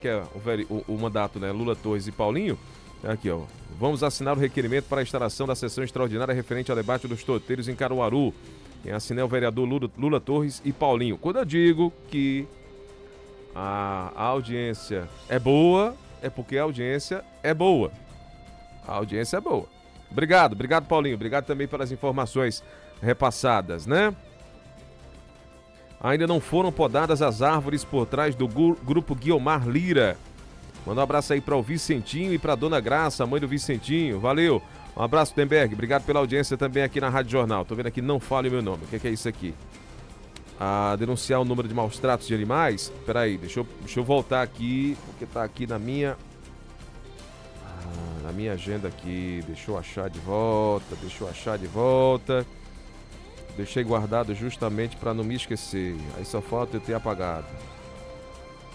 que é o mandato, né? Lula Torres e Paulinho. Aqui, ó. Vamos assinar o requerimento para a instalação da sessão extraordinária referente ao debate dos torteiros em Caruaru. Quem assina é o vereador Lula Torres e Paulinho. Quando eu digo que a audiência é boa, é porque a audiência é boa. A audiência é boa. Obrigado, Paulinho. Obrigado também pelas informações repassadas, né? Ainda não foram podadas as árvores por trás do grupo Guiomar Lira. Manda um abraço aí para o Vicentinho e para Dona Graça, mãe do Vicentinho. Valeu. Um abraço, Temberg. Obrigado pela audiência também aqui na Rádio Jornal. Tô vendo aqui, não fale o meu nome. O que é isso aqui? Denunciar o número de maus tratos de animais. Peraí, deixa eu voltar aqui, porque tá aqui na minha agenda aqui. Deixa eu achar de volta. Deixei guardado justamente para não me esquecer. Aí só falta eu ter apagado.